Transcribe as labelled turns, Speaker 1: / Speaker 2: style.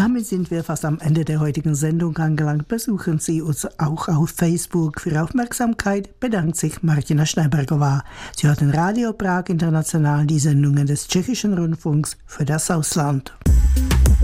Speaker 1: Damit sind wir fast am Ende der heutigen Sendung angelangt. Besuchen Sie uns auch auf Facebook. Für Aufmerksamkeit bedankt sich Martina Schneibergová. Sie hörten Radio Prag International, die Sendungen des Tschechischen Rundfunks für das Ausland.